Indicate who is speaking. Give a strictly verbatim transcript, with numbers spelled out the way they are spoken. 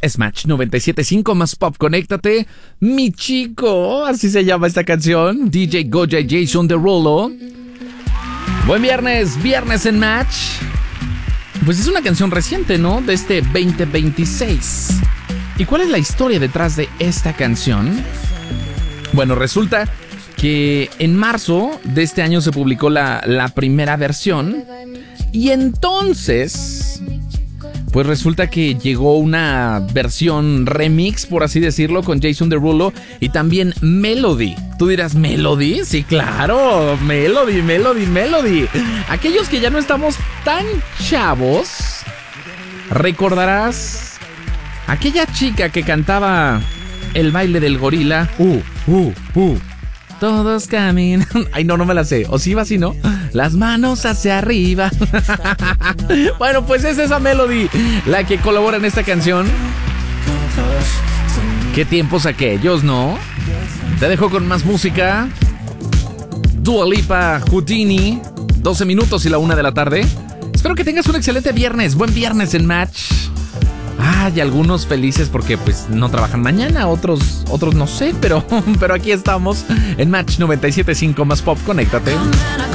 Speaker 1: Es Match noventa y siete punto cinco más Pop. Conéctate, mi chico. Así se llama esta canción. D J Goya y Jason Derulo. Buen viernes, viernes en Match. Pues es una canción reciente, ¿no? De este veinte veintiséis. ¿Y cuál es la historia detrás de esta canción? Bueno, resulta que en marzo de este año se publicó la, la primera versión. Y entonces, pues resulta que llegó una versión remix, por así decirlo, con Jason Derulo y también Melody. Tú dirás, ¿Melody? Sí, claro, Melody, Melody, Melody. Aquellos que ya no estamos tan chavos, recordarás aquella chica que cantaba el baile del gorila. Uh, uh, uh. Todos caminan. Ay, no, no me la sé. O sí va así, ¿no? Las manos hacia arriba. Bueno, pues es esa Melody la que colabora en esta canción. ¿Qué tiempos aquellos, no? Te dejo con más música. Dua Lipa, Houdini. doce minutos y la una de la tarde. Espero que tengas un excelente viernes. Buen viernes en Match. Hay algunos felices porque pues no trabajan mañana, otros otros no sé, pero, pero aquí estamos en Match noventa y siete punto cinco más Pop. Conéctate.